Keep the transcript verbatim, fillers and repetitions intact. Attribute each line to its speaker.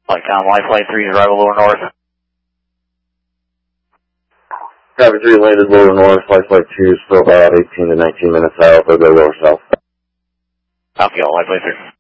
Speaker 1: Like um, life flight three is arrival lower north.
Speaker 2: Traffic three landed lower north, life flight two is still about eighteen to nineteen minutes out, they'll go lower south.
Speaker 1: Copy all, life flight three.